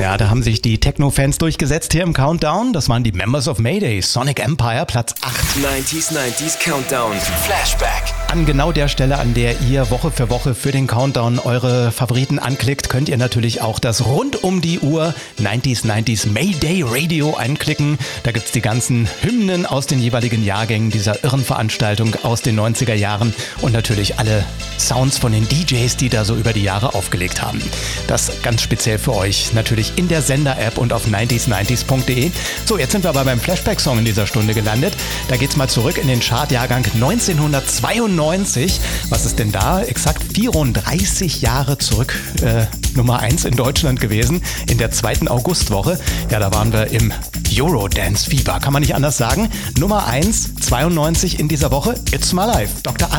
Ja, da haben sich die Techno-Fans durchgesetzt hier im Countdown. Das waren die Members of Mayday, Sonic Empire, Platz 8. 90s Countdown, Flashback. An genau der Stelle, an der ihr Woche für Woche für den Countdown eure Favoriten anklickt, könnt ihr natürlich auch das rund um die Uhr 90s Mayday Radio anklicken. Da gibt's die ganzen Hymnen aus den jeweiligen Jahrgängen dieser irren Veranstaltung aus den 90er Jahren und natürlich alle Sounds von den DJs, die da so über die Jahre aufgelegt haben. Das ganz speziell für euch natürlich in der Sender-App und auf 90s90s.de. So, jetzt sind wir aber beim Flashback-Song in dieser Stunde gelandet. Da geht's mal zurück in den Chartjahrgang 1992. Was ist denn da? Exakt 34 Jahre zurück. Nummer 1 in Deutschland gewesen, in der 2. Augustwoche. Ja, da waren wir im Eurodance-Fieber, kann man nicht anders sagen. Nummer 1, 92 in dieser Woche, It's My Life, Dr.